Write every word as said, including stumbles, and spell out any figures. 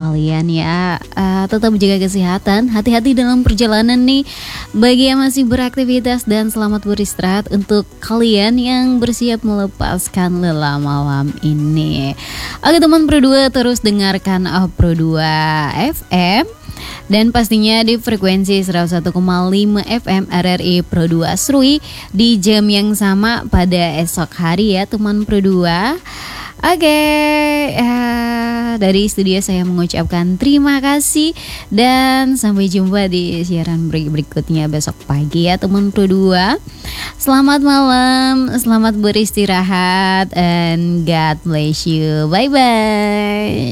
kalian ya. Uh, tetap jaga kesehatan, hati-hati dalam perjalanan nih bagi yang masih beraktivitas, dan selamat beristirahat untuk kalian yang bersiap melepaskan lelah malam ini. Oke teman Pro dua, terus dengarkan uh, Pro dua F M. Dan pastinya di frekuensi seratus satu koma lima F M R R I Pro dua Serui di jam yang sama pada esok hari ya teman Pro dua. Oke, uh, dari studio saya mengucapkan terima kasih dan sampai jumpa di siaran berikutnya besok pagi ya teman Pro dua. Selamat malam, selamat beristirahat, and God bless you. Bye bye.